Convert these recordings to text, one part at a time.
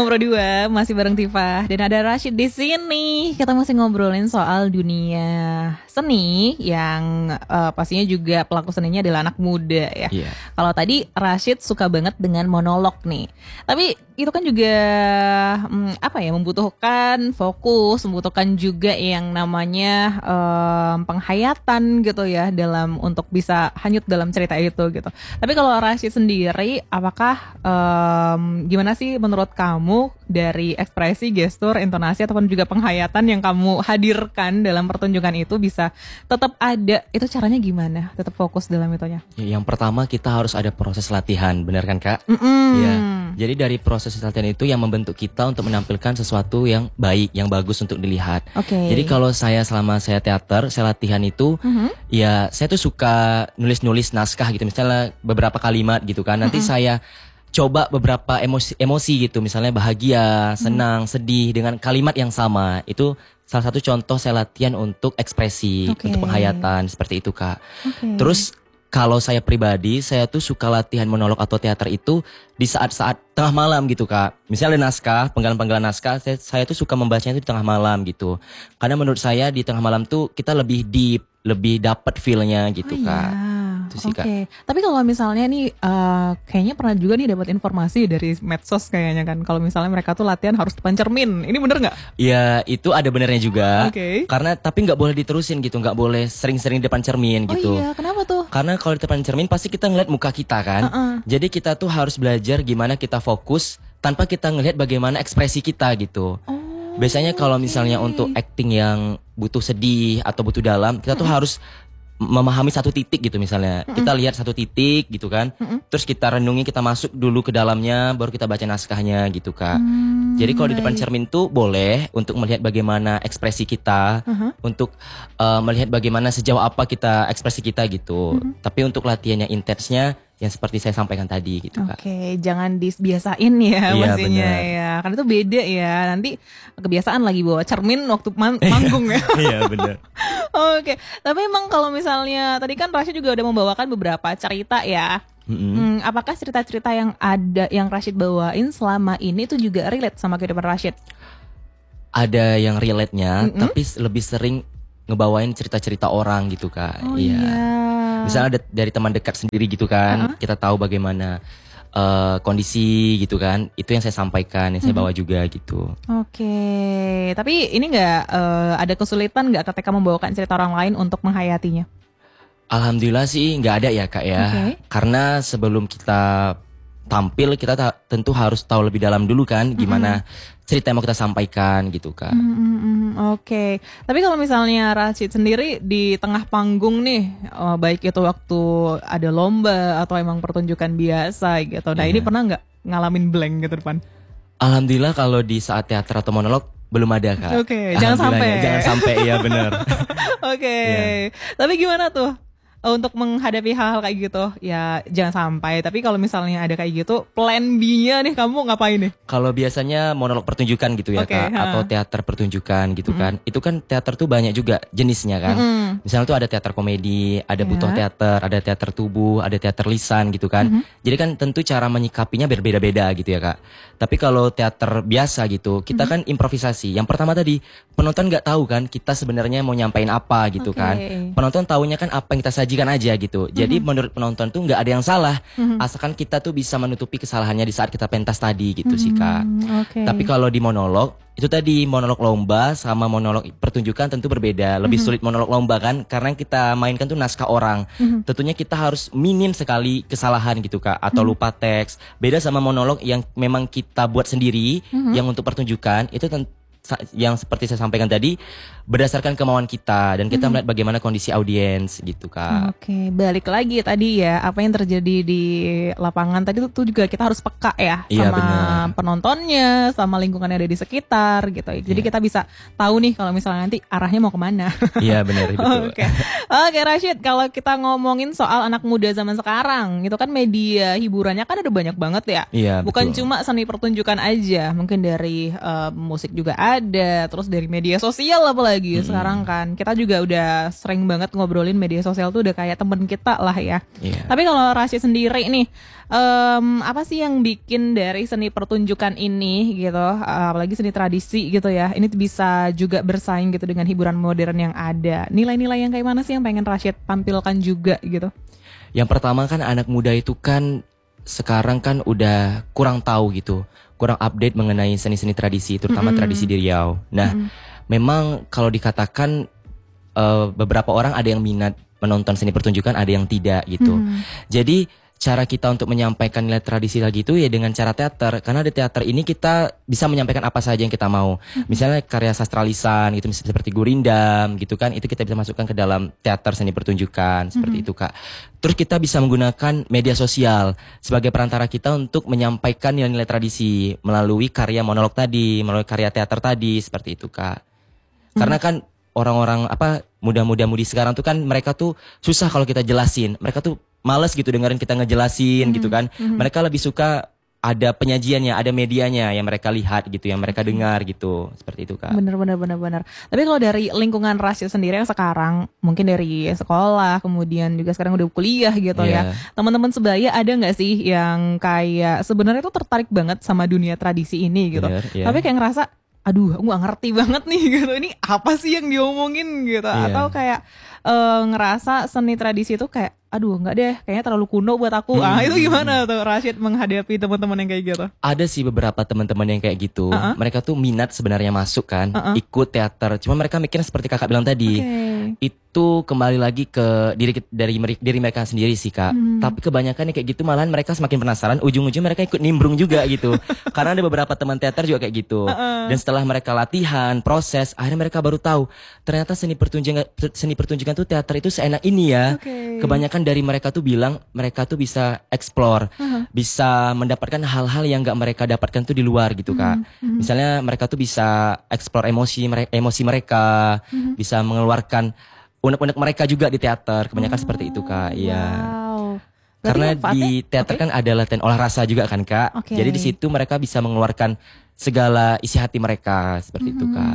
Ngobrol Dua masih bareng Tifa dan ada Rashid di sini. Kita masih ngobrolin soal dunia seni yang pastinya juga pelaku seninya adalah anak muda ya. Iya. Kalau tadi Rashid suka banget dengan monolog nih. Tapi itu kan juga membutuhkan fokus, membutuhkan juga yang namanya penghayatan gitu ya dalam untuk bisa hanyut dalam cerita itu gitu. Tapi kalau Rashid sendiri, apakah gimana sih menurut kamu dari ekspresi, gestur, intonasi ataupun juga penghayatan yang kamu hadirkan dalam pertunjukan itu bisa tetap ada? Itu caranya gimana? Tetap fokus dalam itunya? Yang pertama kita harus ada proses latihan, benar kan Kak? Ya. Jadi dari proses latihan itu yang membentuk kita untuk menampilkan sesuatu yang baik, yang bagus untuk dilihat. Jadi kalau selama saya teater, saya latihan itu, ya saya tuh suka nulis-nulis naskah gitu, misalnya beberapa kalimat gitu kan. Nanti saya coba beberapa emosi gitu, misalnya bahagia, senang, sedih dengan kalimat yang sama. Itu salah satu contoh saya latihan untuk ekspresi, untuk penghayatan seperti itu Kak. Terus kalau saya pribadi, saya tuh suka latihan monolog atau teater itu di saat-saat tengah malam gitu Kak. Misalnya naskah, penggalan-penggalan naskah, saya tuh suka membacanya itu di tengah malam gitu. Karena menurut saya di tengah malam tuh kita lebih deep, lebih dapat feel-nya gitu Kak. Oke. Tapi kalau misalnya nih, kayaknya pernah juga nih dapat informasi dari medsos kayaknya kan. Kalau misalnya mereka tuh latihan harus depan cermin, ini bener nggak? Ya itu ada benernya juga. Karena tapi nggak boleh diterusin gitu, nggak boleh sering-sering di depan cermin gitu. Oh iya, kenapa tuh? Karena kalau di depan cermin pasti kita ngeliat muka kita kan. Jadi kita tuh harus belajar gimana kita fokus tanpa kita ngelihat bagaimana ekspresi kita gitu. Biasanya kalau misalnya untuk acting yang butuh sedih atau butuh dalam, kita tuh harus memahami satu titik gitu misalnya. Kita lihat satu titik gitu kan. Terus kita renungi, kita masuk dulu ke dalamnya, baru kita baca naskahnya gitu Kak. Jadi kalau di depan cermin tuh boleh untuk melihat bagaimana ekspresi kita, untuk melihat bagaimana sejauh apa kita ekspresi kita gitu. Tapi untuk latihan yang intensnya yang seperti saya sampaikan tadi gitu Kak. Jangan dibiasain ya maksudnya ya. Karena itu beda ya. Nanti kebiasaan lagi bawa cermin waktu manggung ya. Iya benar. Tapi emang kalau misalnya tadi kan Rashid juga udah membawakan beberapa cerita ya. Apakah cerita-cerita yang ada yang Rashid bawain selama ini itu juga relate sama kehidupan Rashid? Ada yang relate-nya, tapi lebih sering ngebawain cerita-cerita orang gitu Kak. Misalnya dari teman dekat sendiri gitu kan, kita tahu bagaimana kondisi gitu kan, itu yang saya sampaikan, yang saya bawa juga gitu. Tapi ini nggak ada kesulitan nggak ketika membawakan cerita orang lain untuk menghayatinya? Alhamdulillah sih nggak ada ya Kak ya, karena sebelum kita tampil kita tentu harus tahu lebih dalam dulu kan gimana cerita yang mau kita sampaikan gitu Kak. Tapi kalau misalnya Rashid sendiri di tengah panggung nih, baik itu waktu ada lomba atau emang pertunjukan biasa gitu. Nah ini pernah nggak ngalamin blank gitu depan? Alhamdulillah kalau di saat teater atau monolog belum ada Kak. Jangan sampai ya benar. Tapi gimana tuh? Untuk menghadapi hal-hal kayak gitu, ya jangan sampai. Tapi kalau misalnya ada kayak gitu, plan B-nya nih kamu ngapain nih? Kalau biasanya monolog pertunjukan gitu ya Kak, atau teater pertunjukan gitu kan. Itu kan teater tuh banyak juga jenisnya kan. Misalnya tuh ada teater komedi, ada butuh teater, ada teater tubuh, ada teater lisan gitu kan. Jadi kan tentu cara menyikapinya berbeda-beda gitu ya Kak. Tapi kalau teater biasa gitu, kita kan improvisasi. Yang pertama tadi, penonton nggak tahu kan kita sebenarnya mau nyampein apa gitu kan. Penonton taunya kan apa yang kita sajikan aja gitu. Jadi menurut penonton tuh nggak ada yang salah, asalkan kita tuh bisa menutupi kesalahannya di saat kita pentas tadi gitu sih Kak. Tapi kalau di monolog, itu tadi monolog lomba sama monolog pertunjukan tentu berbeda. Lebih sulit monolog lomba kan, karena kita mainkan tuh naskah orang. Tentunya kita harus minim sekali kesalahan gitu Kak, atau lupa teks. Beda sama monolog yang memang kita buat sendiri, yang untuk pertunjukan itu yang seperti saya sampaikan tadi berdasarkan kemauan kita dan kita melihat bagaimana kondisi audiens gitu Kak. Balik lagi tadi ya, apa yang terjadi di lapangan tadi tuh juga kita harus peka ya sama penontonnya, sama lingkungan yang ada di sekitar gitu. Jadi kita bisa tahu nih kalau misalnya nanti arahnya mau kemana. Iya benar betul. Oke Rashid, kalau kita ngomongin soal anak muda zaman sekarang, itu kan media hiburannya kan ada banyak banget ya. Iya, bukan betul. Cuma seni pertunjukan aja, mungkin dari musik juga ada, terus dari media sosial apalagi sekarang kan kita juga udah sering banget ngobrolin media sosial tuh udah kayak temen kita lah ya. Tapi kalau Rashid sendiri nih, apa sih yang bikin dari seni pertunjukan ini gitu, apalagi seni tradisi gitu ya, ini bisa juga bersaing gitu dengan hiburan modern yang ada? Nilai-nilai yang kayak mana sih yang pengen Rashid tampilkan juga gitu? Yang pertama kan anak muda itu kan sekarang kan udah kurang tahu gitu, kurang update mengenai seni-seni tradisi, terutama tradisi di Riau. Nah, memang kalau dikatakan beberapa orang ada yang minat menonton seni pertunjukan, ada yang tidak gitu. Jadi cara kita untuk menyampaikan nilai tradisi lagi itu ya dengan cara teater, karena di teater ini kita bisa menyampaikan apa saja yang kita mau. Misalnya karya sastra lisan gitu, seperti Gurindam gitu kan, itu kita bisa masukkan ke dalam teater seni pertunjukan seperti itu Kak. Terus kita bisa menggunakan media sosial sebagai perantara kita untuk menyampaikan nilai-nilai tradisi melalui karya monolog tadi, melalui karya teater tadi seperti itu Kak. Karena kan orang-orang muda-mudi sekarang tuh kan mereka tuh susah kalau kita jelasin, mereka tuh males gitu dengerin kita ngejelasin gitu kan. Mereka lebih suka ada penyajiannya, ada medianya yang mereka lihat gitu, yang mereka dengar gitu, seperti itu Kak. Bener. Tapi kalau dari lingkungan Rashid sendiri yang sekarang, mungkin dari sekolah, kemudian juga sekarang udah kuliah gitu ya, teman-teman sebaya ada nggak sih yang kayak sebenarnya tuh tertarik banget sama dunia tradisi ini gitu, tapi kayak ngerasa aduh aku gak ngerti banget nih gitu, ini apa sih yang diomongin gitu, atau kayak ngerasa seni tradisi itu kayak aduh nggak deh kayaknya terlalu kuno buat aku. Itu gimana tuh Rashid menghadapi teman-teman yang kayak gitu? Ada sih beberapa teman-teman yang kayak gitu. Mereka tuh minat sebenarnya masuk kan, ikut teater, cuma mereka mikirnya seperti kakak bilang tadi, itu kembali lagi ke diri mereka sendiri sih Kak. Tapi kebanyakan kayak gitu malahan mereka semakin penasaran, ujung-ujung mereka ikut nimbrung juga gitu. Karena ada beberapa teman teater juga kayak gitu. Dan setelah mereka latihan, proses, akhirnya mereka baru tahu ternyata seni pertunjukan tuh teater itu seenak ini ya. Kebanyakan dari mereka tuh bilang mereka tuh bisa explore, bisa mendapatkan hal-hal yang gak mereka dapatkan tuh di luar gitu Kak. Misalnya mereka tuh bisa explore emosi mereka, bisa mengeluarkan unek-unek mereka juga di teater. Kebanyakan seperti itu Kak. Iya. Karena di teater kan ada latihan olah rasa juga kan Kak. Jadi di situ mereka bisa mengeluarkan segala isi hati mereka seperti itu Kak.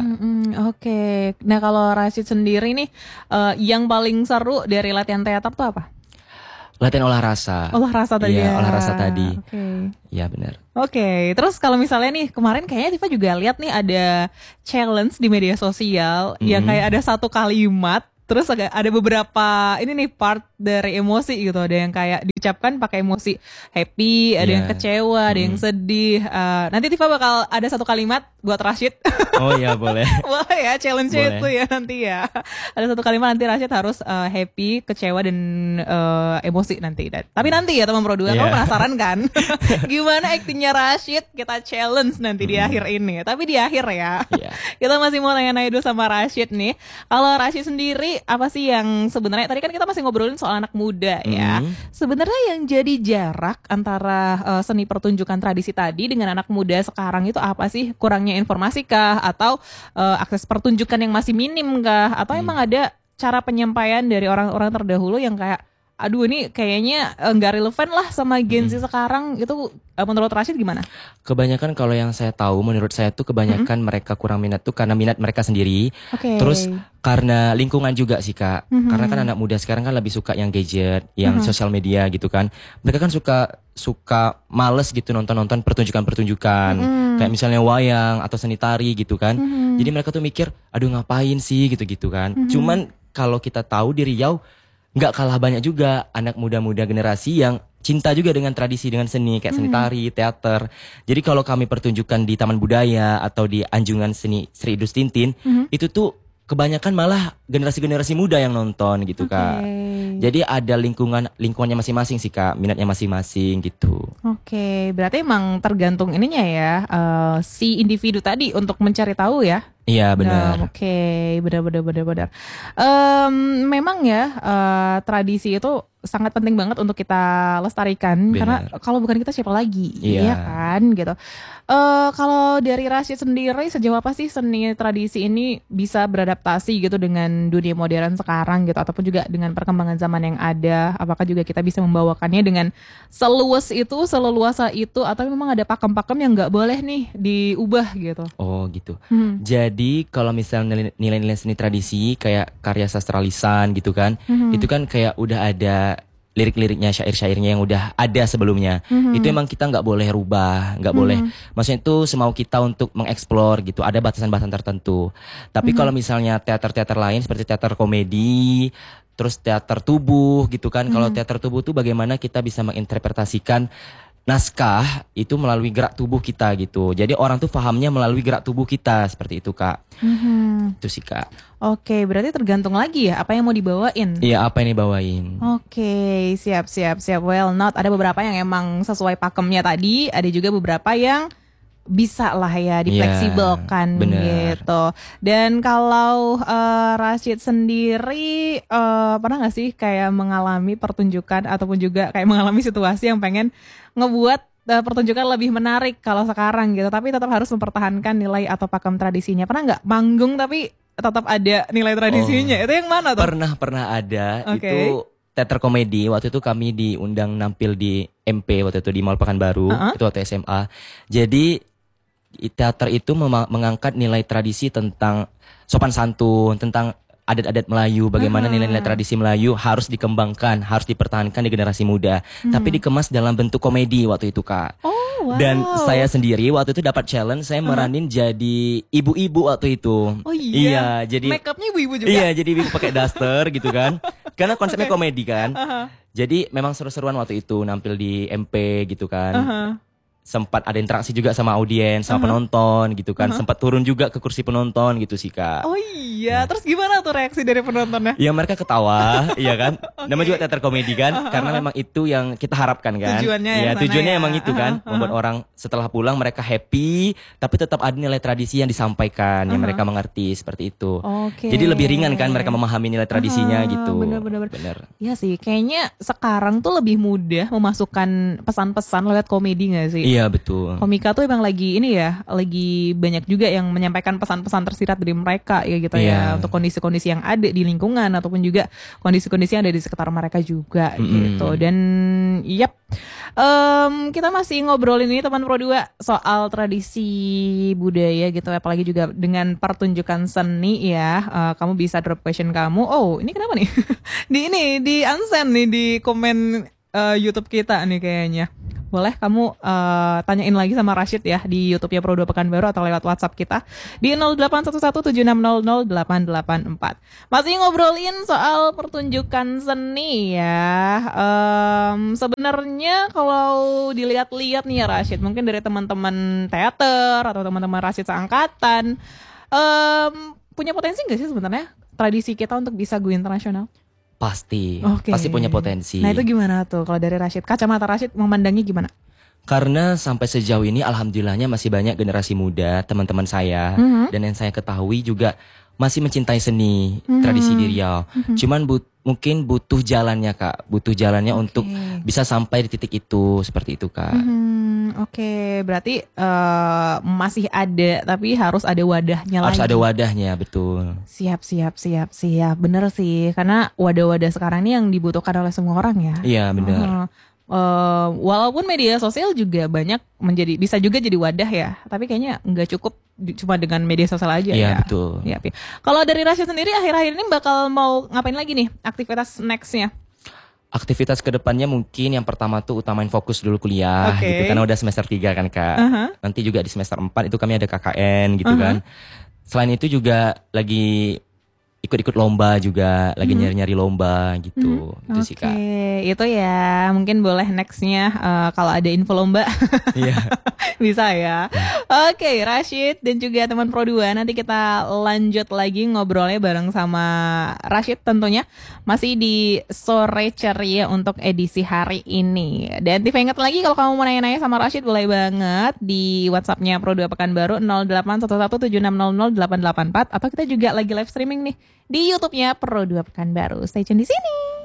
Nah kalau Rashid sendiri nih, yang paling seru dari latihan teater tuh apa? Latihan olah rasa. Olah rasa tadi ya. Olah rasa tadi. Iya benar. Terus kalau misalnya nih kemarin kayaknya Tifa juga lihat nih ada challenge di media sosial yang kayak ada satu kalimat, terus ada beberapa ini nih part dari emosi gitu, ada yang kayak diucapkan pakai emosi happy, ada yang kecewa, ada yang sedih. Nanti Tifa bakal ada satu kalimat buat Rashid. Oh iya boleh. Boleh ya challenge-nya itu ya nanti ya. Ada satu kalimat nanti Rashid harus happy, kecewa dan emosi nanti. Tapi nanti ya teman Pro 2, kamu penasaran kan? Gimana aktingnya Rashid? Kita challenge nanti di akhir ini. Tapi di akhir ya. Kita masih mau nanya-nanya dulu sama Rashid nih. Kalau Rashid sendiri apa sih yang sebenarnya tadi kan kita masih ngobrolin soal anak muda ya. Sebenarnya yang jadi jarak antara seni pertunjukan tradisi tadi dengan anak muda sekarang itu apa sih? Kurangnya informasi kah, atau akses pertunjukan yang masih minim kah, atau emang ada cara penyampaian dari orang-orang terdahulu yang kayak aduh ini kayaknya nggak relevan lah sama Gen Z sekarang, itu menurut Rashid gimana? Kebanyakan kalau yang saya tahu, menurut saya tuh kebanyakan mereka kurang minat tuh karena minat mereka sendiri. Terus karena lingkungan juga sih Kak. Karena kan anak muda sekarang kan lebih suka yang gadget, yang sosial media gitu kan. Mereka kan suka males gitu nonton pertunjukan-pertunjukan kayak misalnya wayang atau seni tari gitu kan. Jadi mereka tuh mikir aduh ngapain sih gitu-gitu kan. Cuman kalau kita tahu di Riau nggak kalah banyak juga anak muda-muda generasi yang cinta juga dengan tradisi, dengan seni kayak seni tari, teater. Jadi kalau kami pertunjukan di Taman Budaya atau di Anjungan Seni Sri Idrus Tintin, itu tuh kebanyakan malah generasi-generasi muda yang nonton gitu Kak. Jadi ada lingkungannya masing-masing sih Kak, minatnya masing-masing gitu. Berarti emang tergantung ininya ya, si individu tadi untuk mencari tahu ya. Iya benar. Oke, benar. Memang ya tradisi itu sangat penting banget untuk kita lestarikan. Bener. Karena kalau bukan kita siapa lagi, Iya kan gitu. Kalau dari Rashid sendiri sejauh apa sih seni tradisi ini bisa beradaptasi gitu dengan dunia modern sekarang gitu, ataupun juga dengan perkembangan zaman yang ada? Apakah juga kita bisa membawakannya dengan seluas itu, seleluasa itu, atau memang ada pakem-pakem yang nggak boleh nih diubah gitu? Oh gitu. Jadi kalau misalnya nilai-nilai seni tradisi kayak karya sastra lisan gitu kan, itu kan kayak udah ada lirik-liriknya, syair-syairnya yang udah ada sebelumnya. Itu emang kita nggak boleh rubah, nggak boleh. Maksudnya itu semau kita untuk mengeksplor gitu. Ada batasan-batasan tertentu. Tapi kalau misalnya teater-teater lain seperti teater komedi, terus teater tubuh gitu kan. Kalau teater tubuh tuh bagaimana kita bisa menginterpretasikan naskah itu melalui gerak tubuh kita gitu. Jadi orang tuh pahamnya melalui gerak tubuh kita seperti itu Kak. Itu sih Kak. Oke, berarti tergantung lagi ya apa yang mau dibawain. Iya, apa yang dibawain. Oke, siap. Well, not ada beberapa yang emang sesuai pakemnya tadi, ada juga beberapa yang bisa lah ya difleksibelkan gitu. Dan kalau Rashid sendiri pernah gak sih kayak mengalami pertunjukan ataupun juga kayak mengalami situasi yang pengen ngebuat pertunjukan lebih menarik kalau sekarang gitu, tapi tetap harus mempertahankan nilai atau pakem tradisinya? Pernah nggak manggung tapi tetap ada nilai tradisinya? Itu yang mana tuh? Pernah ada. Itu teater komedi. Waktu itu kami diundang nampil di MP waktu itu di Mall Pekanbaru. Itu waktu SMA. Jadi teater itu mengangkat nilai tradisi tentang sopan santun, tentang adat-adat Melayu, bagaimana nilai-nilai tradisi Melayu harus dikembangkan, harus dipertahankan di generasi muda. Tapi dikemas dalam bentuk komedi waktu itu Kak. Oh, wow. Dan saya sendiri waktu itu dapat challenge, saya meranin jadi ibu-ibu waktu itu. Oh iya. Jadi make upnya ibu-ibu juga. Iya, jadi ibu pakai daster gitu kan. Karena konsepnya komedi kan. Jadi memang seru-seruan waktu itu nampil di MP gitu kan. Sempat ada interaksi juga sama audiens, sama penonton gitu kan. Sempat turun juga ke kursi penonton gitu sih Kak. Oh iya, terus gimana tuh reaksi dari penontonnya? Ya mereka ketawa, iya kan. Namanya juga teater komedi kan, karena memang itu yang kita harapkan kan. Tujuannya ya, tujuannya ya. emang itu kan, membuat orang setelah pulang mereka happy, tapi tetap ada nilai tradisi yang disampaikan, yang mereka mengerti seperti itu. Jadi lebih ringan kan mereka memahami nilai tradisinya gitu. Bener. Iya sih, kayaknya sekarang tuh lebih mudah memasukkan pesan-pesan lewat komedi gak sih? Iya betul. Komika tuh emang lagi ini ya, lagi banyak juga yang menyampaikan pesan-pesan tersirat dari mereka ya gitu ya, untuk kondisi-kondisi yang ada di lingkungan ataupun juga kondisi-kondisi yang ada di sekitar mereka juga gitu. Dan kita masih ngobrolin ini teman Pro 2 soal tradisi budaya gitu, apalagi juga dengan pertunjukan seni ya. Kamu bisa drop question kamu. Oh, ini kenapa nih? di unsend nih di komen YouTube kita nih kayaknya. Boleh kamu tanyain lagi sama Rashid ya di YouTube-nya Pro 2 Pekanbaru atau lewat WhatsApp kita di 081176000884. Masih ngobrolin soal pertunjukan seni ya. Sebenarnya kalau dilihat-lihat nih ya Rashid, mungkin dari teman-teman teater atau teman-teman Rashid seangkatan, punya potensi nggak sih sebenarnya tradisi kita untuk bisa go internasional? Pasti punya potensi. Nah itu gimana tuh kalau dari Rashid, kacamata Rashid memandangnya gimana? Karena sampai sejauh ini alhamdulillahnya masih banyak generasi muda teman-teman saya dan yang saya ketahui juga masih mencintai seni tradisi di Riau. Cuman mungkin butuh jalannya Kak, untuk bisa sampai di titik itu seperti itu Kak. Berarti masih ada, tapi harus ada wadahnya lagi. Harus ada wadahnya, betul. Siap. Bener sih, karena wadah-wadah sekarang ini yang dibutuhkan oleh semua orang ya. Iya benar. Walaupun media sosial juga banyak bisa juga jadi wadah ya, tapi kayaknya nggak cukup cuma dengan media sosial aja ya. Iya betul. Kalau dari Rashid sendiri akhir-akhir ini bakal mau ngapain lagi nih aktivitas nextnya? Aktivitas kedepannya mungkin yang pertama tuh utamain fokus dulu kuliah gitu, karena udah semester 3 kan Kak. Nanti juga di semester 4 itu kami ada KKN gitu kan. Selain itu juga lagi ikut-ikut lomba juga, lagi nyari-nyari lomba gitu. Itu sih Kak. Itu ya, mungkin boleh nextnya kalau ada info lomba. Iya. Bisa ya. Oke, Rashid dan juga teman Pro 2, nanti kita lanjut lagi ngobrolnya bareng sama Rashid tentunya. Masih di Sore Ceria untuk edisi hari ini. Dan Tifa ingat lagi kalau kamu mau nanya-nanya sama Rashid boleh banget di WhatsApp-nya Pro 2 Pekanbaru 081176000884, atau kita juga lagi live streaming nih di YouTube-nya Pro 2 Pekanbaru. Stay tune di sini.